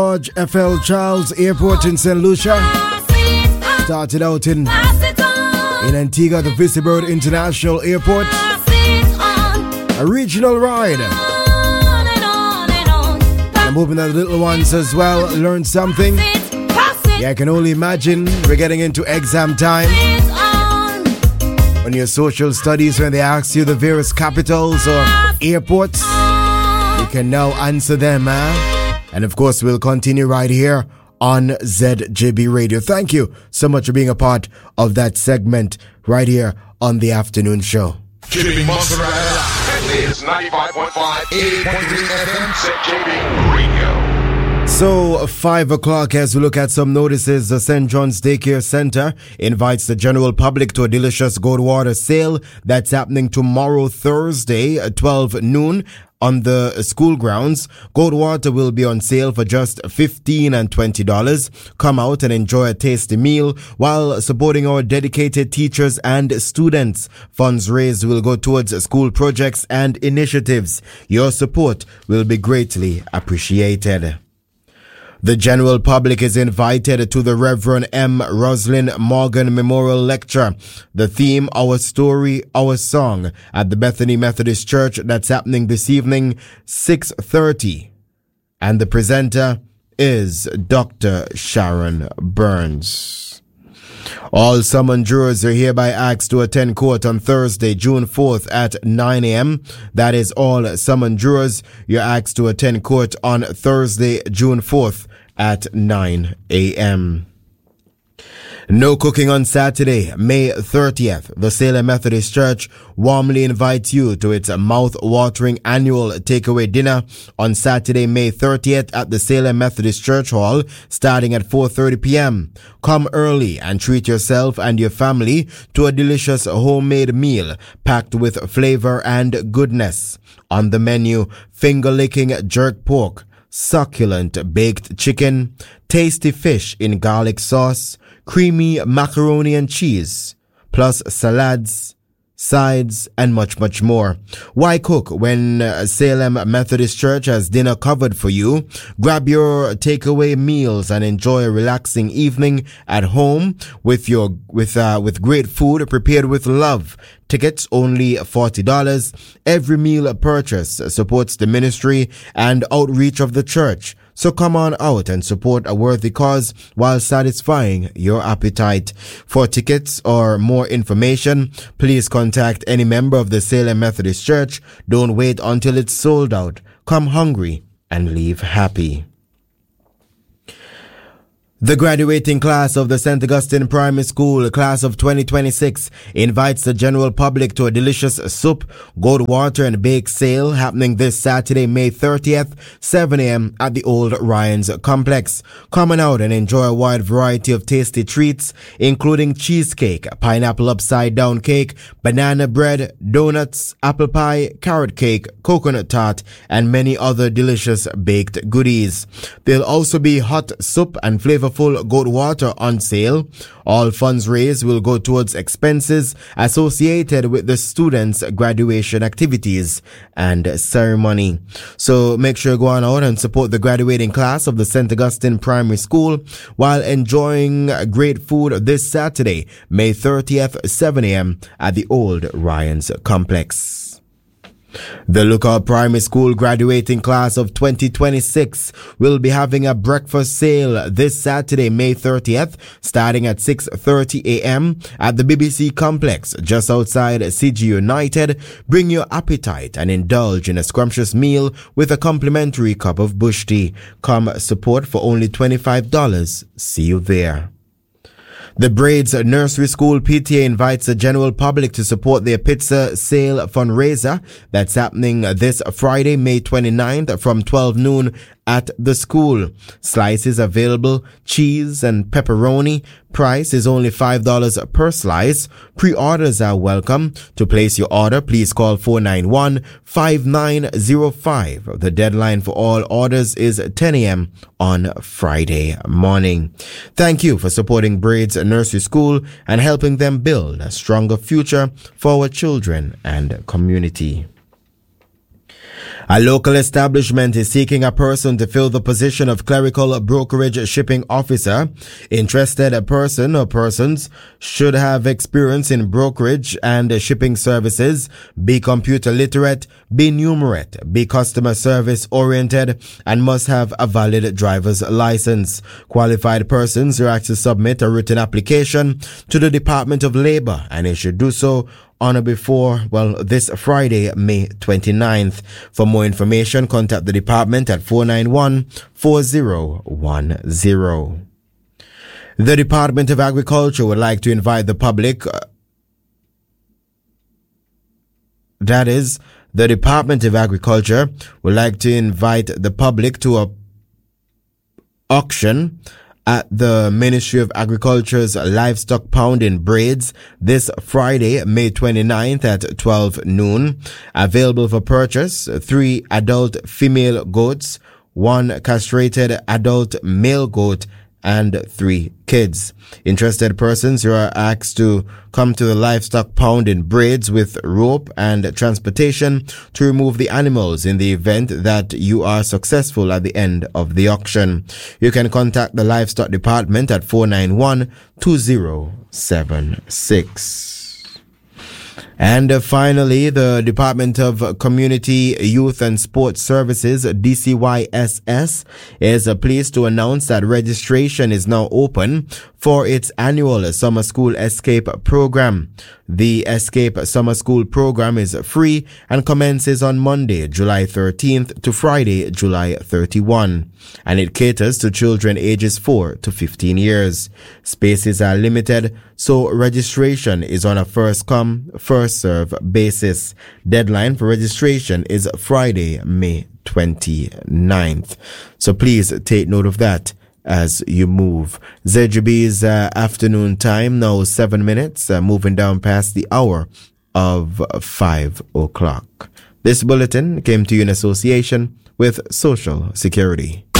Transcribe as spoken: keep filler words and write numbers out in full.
George F L Charles Airport in Saint Lucia. Started out in, in Antigua, the Visibird International Airport. A regional ride. I'm hoping that the little ones as well learn something. Yeah, I can only imagine we're getting into exam time. When your social studies, when they ask you the various capitals or airports, you can now answer them, huh? And of course, we'll continue right here on Z J B Radio. Thank you so much for being a part of that segment right here on the afternoon show. Keeping Mozzarella. It's ninety-five point five, eighty point three F M, Z J B Radio. So, five o'clock as we look at some notices. The Saint John's Daycare Center invites the general public to a delicious Goldwater sale that's happening tomorrow, Thursday, at twelve noon. On the school grounds. Goldwater will be on sale for just fifteen dollars and twenty dollars. Come out and enjoy a tasty meal while supporting our dedicated teachers and students. Funds raised will go towards school projects and initiatives. Your support will be greatly appreciated. The general public is invited to the Reverend M. Roslyn Morgan Memorial Lecture. The theme, Our Story, Our Song, at the Bethany Methodist Church. That's happening this evening, six thirty. And the presenter is Doctor Sharon Burns. All summoned jurors are hereby asked to attend court on Thursday, June fourth at nine a.m. That is all summoned jurors. You're asked to attend court on Thursday, June fourth at nine a.m. No cooking on Saturday, May thirtieth. The Salem Methodist Church warmly invites you to its mouth-watering annual takeaway dinner on Saturday, May thirtieth at the Salem Methodist Church Hall starting at four thirty p.m. Come early and treat yourself and your family to a delicious homemade meal packed with flavor and goodness. On the menu, finger-licking jerk pork, succulent baked chicken, tasty fish in garlic sauce, creamy macaroni and cheese, plus salads, sides, and much, much more. Why cook when uh, Salem Methodist Church has dinner covered for you? Grab your takeaway meals and enjoy a relaxing evening at home with your with uh, with great food prepared with love. Tickets only forty dollars. Every meal purchase supports the ministry and outreach of the church. So come on out and support a worthy cause while satisfying your appetite. For tickets or more information, please contact any member of the Salem Methodist Church. Don't wait until it's sold out. Come hungry and leave happy. The graduating class of the Saint Augustine Primary School, class of twenty twenty-six, invites the general public to a delicious soup, Goldwater and bake sale happening this Saturday, May thirtieth, seven a.m. at the Old Ryans Complex. Come on out and enjoy a wide variety of tasty treats, including cheesecake, pineapple upside down cake, banana bread, donuts, apple pie, carrot cake, coconut tart, and many other delicious baked goodies. There'll also be hot soup and flavorful Goldwater on sale. All funds raised will go towards expenses associated with the students' graduation activities and ceremony. So make sure you go on out and support the graduating class of the Saint Augustine Primary School while enjoying great food this Saturday, May thirtieth, seven a.m. at the Old Ryans Complex. The Lookout Primary School graduating class of twenty twenty-six will be having a breakfast sale this Saturday, May thirtieth, starting at six thirty a.m. at the B B C Complex just outside C G United. Bring your appetite and indulge in a scrumptious meal with a complimentary cup of bush tea. Come support for only twenty-five dollars. See you there. The Braids Nursery School P T A invites the general public to support their pizza sale fundraiser that's happening this Friday, May twenty-ninth from twelve noon at the school. Slices available, cheese and pepperoni. Price is only five dollars per slice. Pre-orders are welcome. To place your order, please call four nine one, five nine zero five. The deadline for all orders is ten a.m. on Friday morning. Thank you for supporting Braids Nursery School and helping them build a stronger future for our children and community. A local establishment is seeking a person to fill the position of clerical brokerage shipping officer. Interested person or persons should have experience in brokerage and shipping services, be computer literate, be numerate, be customer service oriented, and must have a valid driver's license. Qualified persons are asked to submit a written application to the Department of Labor, and they should do so on or before, well, this Friday, May twenty-ninth. For more information, contact the department at four nine one, four zero one zero. The Department of Agriculture would like to invite the public, uh, that is, the Department of Agriculture would like to invite the public to a auction at the Ministry of Agriculture's Livestock Pound in Braids this Friday, May twenty-ninth at twelve noon. Available for purchase, three adult female goats, one castrated adult male goat, and three kids. Interested persons who are asked to come to the Livestock Pound in Braids with rope and transportation to remove the animals in the event that you are successful at the end of the auction. You can contact the Livestock Department at four nine one, two zero seven six. And uh, finally, the Department of Community, Youth and Sports Services, D C Y S S, is uh, pleased to announce that registration is now open for its annual Summer School Escape program. The Escape Summer School program is free and commences on Monday, July thirteenth to Friday, July thirty-first, and it caters to children ages four to fifteen years. Spaces are limited, so registration is on a first-come, first-serve basis. Deadline for registration is Friday, May twenty-ninth. So please take note of that as you move. Z G B's uh, afternoon time, now seven minutes, uh, moving down past the hour of five o'clock. This bulletin came to you in association with Social Security.